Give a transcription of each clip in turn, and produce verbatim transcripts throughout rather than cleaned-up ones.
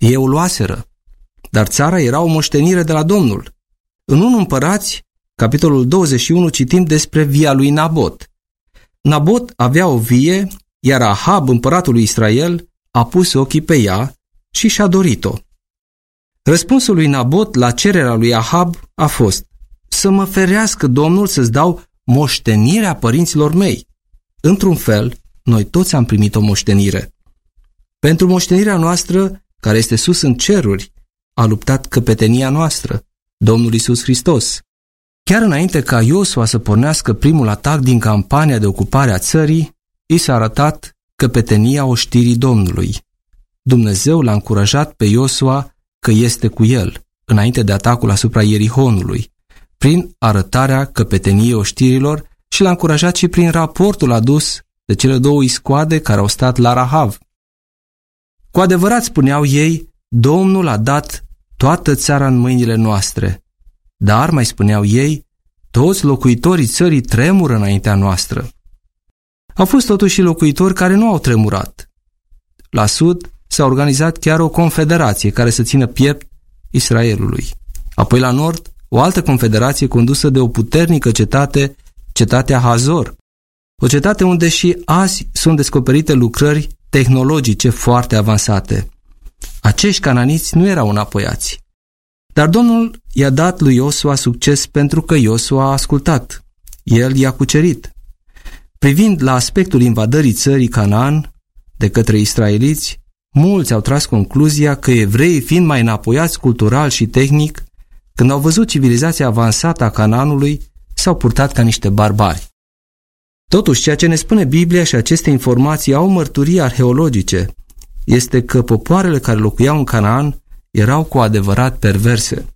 Ei o luaseră, dar țara era o moștenire de la Domnul. În unu Împărați, capitolul douăzeci și unu, citim despre via lui Nabot. Nabot avea o vie, iar Ahab, împăratul lui Israel, a pus ochii pe ea și și-a dorit-o. Răspunsul lui Nabot la cererea lui Ahab a fost: să mă ferească Domnul să-ți dau moștenirea părinților mei. Într-un fel, noi toți am primit o moștenire. Pentru moștenirea noastră, care este sus în ceruri, a luptat căpetenia noastră, Domnul Iisus Hristos. Chiar înainte ca Iosua să pornească primul atac din campania de ocupare a țării, i s-a arătat căpetenia oștirii Domnului. Dumnezeu l-a încurajat pe Iosua că este cu el, înainte de atacul asupra Ierihonului, prin arătarea căpeteniei oștirilor, și l-a încurajat și prin raportul adus de cele două iscoade care au stat la Rahav. Cu adevărat, spuneau ei, Domnul a dat toată țara în mâinile noastre, dar, mai spuneau ei, toți locuitorii țării tremură înaintea noastră. Au fost totuși locuitori care nu au tremurat. La sud s-a organizat chiar o confederație care să țină piept Israelului. Apoi la nord, o altă confederație condusă de o puternică cetate, cetatea Hazor, o cetate unde și azi sunt descoperite lucrări tehnologice foarte avansate. Acești cananiți nu erau înapoiați. Dar Domnul i-a dat lui Iosua succes pentru că Iosua a ascultat. El i-a cucerit. Privind la aspectul invadării țării Canaan de către israeliți, mulți au tras concluzia că evreii, fiind mai înapoiați cultural și tehnic, când au văzut civilizația avansată a Canaanului, s-au purtat ca niște barbari. Totuși, ceea ce ne spune Biblia și aceste informații au mărturii arheologice este că popoarele care locuiau în Canaan erau cu adevărat perverse.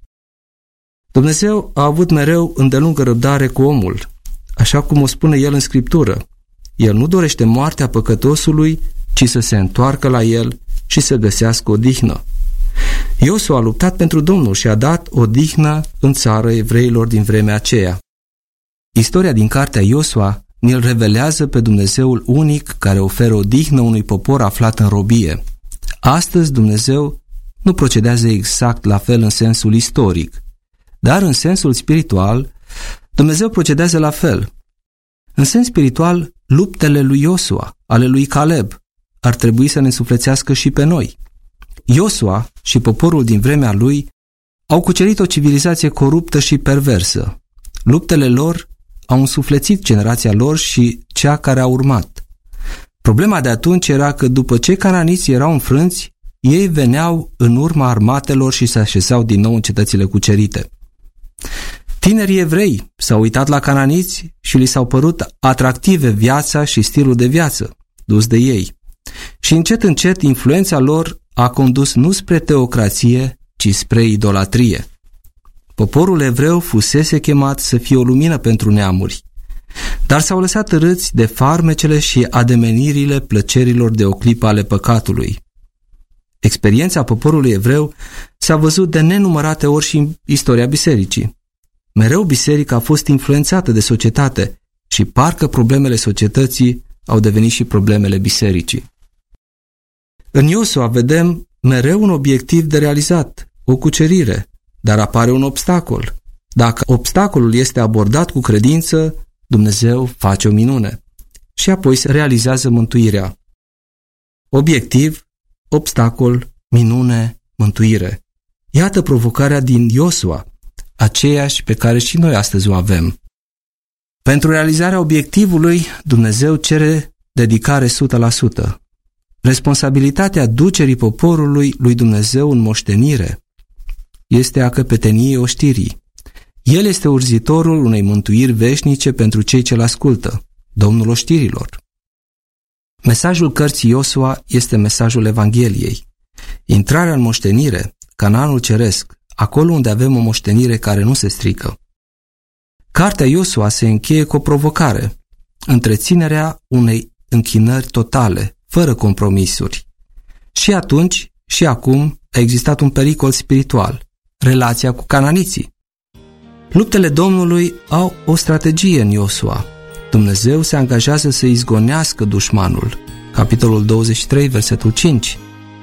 Dumnezeu a avut mereu îndelungă răbdare cu omul, așa cum o spune el în Scriptură. El nu dorește moartea păcătosului, ci să se întoarcă la el și să găsească odihnă. Iosua a luptat pentru Domnul și a dat odihnă în țară evreilor din vremea aceea. Istoria din cartea Iosua ne-l revelează pe Dumnezeul unic care oferă odihnă unui popor aflat în robie. Astăzi Dumnezeu nu procedează exact la fel în sensul istoric, dar în sensul spiritual Dumnezeu procedează la fel. În sens spiritual, luptele lui Iosua, ale lui Caleb, ar trebui să ne însuflețească și pe noi. Iosua și poporul din vremea lui au cucerit o civilizație coruptă și perversă. Luptele lor au însuflețit generația lor și cea care a urmat. Problema de atunci era că după ce cananiții erau înfrânți, ei veneau în urma armatelor și se așezau din nou în cetățile cucerite. Tinerii evrei s-au uitat la cananiți și li s-au părut atractive viața și stilul de viață dus de ei. Și încet încet influența lor a condus nu spre teocrație, ci spre idolatrie. Poporul evreu fusese chemat să fie o lumină pentru neamuri, dar s-au lăsat râți de farmecele și ademenirile plăcerilor de o clipă ale păcatului. Experiența poporului evreu s-a văzut de nenumărate ori și în istoria bisericii. Mereu biserica a fost influențată de societate și parcă problemele societății au devenit și problemele bisericii. În Iosua vedem mereu un obiectiv de realizat, o cucerire, dar apare un obstacol. Dacă obstacolul este abordat cu credință, Dumnezeu face o minune și apoi se realizează mântuirea. Obiectiv, obstacol, minune, mântuire. Iată provocarea din Iosua, aceeași pe care și noi astăzi o avem. Pentru realizarea obiectivului, Dumnezeu cere dedicare o sută la sută. Responsabilitatea ducerii poporului lui Dumnezeu în moștenire este a căpeteniei oștirii. El este urzitorul unei mântuiri veșnice pentru cei ce-l ascultă, Domnul oștirilor. Mesajul cărții Iosua este mesajul Evangheliei. Intrarea în moștenire, Canaanul ceresc, acolo unde avem o moștenire care nu se strică. Cartea Iosua se încheie cu o provocare, întreținerea unei închinări totale, fără compromisuri. Și atunci, și acum, a existat un pericol spiritual, relația cu cananiții. Luptele Domnului au o strategie în Iosua. Dumnezeu se angajează să izgonească dușmanul. Capitolul douăzeci și trei, versetul cinci.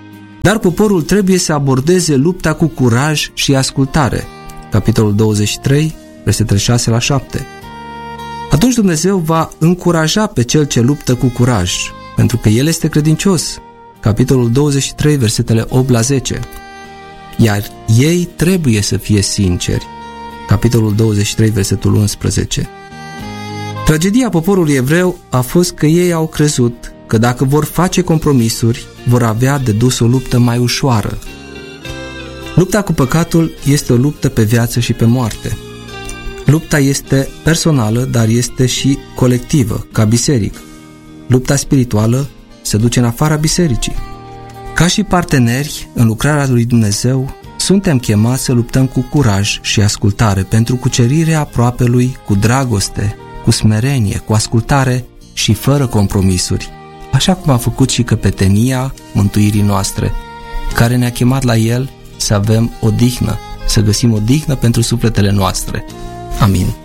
Dar poporul trebuie să abordeze lupta cu curaj și ascultare. Capitolul douăzeci și trei, versetele șase la șapte. Atunci Dumnezeu va încuraja pe cel ce luptă cu curaj, pentru că el este credincios. Capitolul douăzeci și trei, versetele opt la zece. Iar ei trebuie să fie sinceri. Capitolul douăzeci și trei, versetul unsprezece. Tragedia poporului evreu a fost că ei au crezut că dacă vor face compromisuri, vor avea de dus o luptă mai ușoară. Lupta cu păcatul este o luptă pe viață și pe moarte. Lupta este personală, dar este și colectivă, ca biserică. Lupta spirituală se duce în afara bisericii. Ca și parteneri în lucrarea lui Dumnezeu, suntem chemați să luptăm cu curaj și ascultare pentru cucerirea aproapelui, cu dragoste, cu smerenie, cu ascultare și fără compromisuri, așa cum a făcut și căpetenia mântuirii noastre, care ne-a chemat la El să avem odihnă, să găsim odihnă pentru sufletele noastre. Amin.